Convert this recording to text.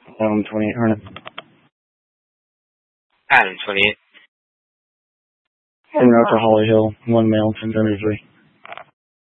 Adam 28 Harnett. Adam 28. En route to Holly Hill, 1 male, 1073.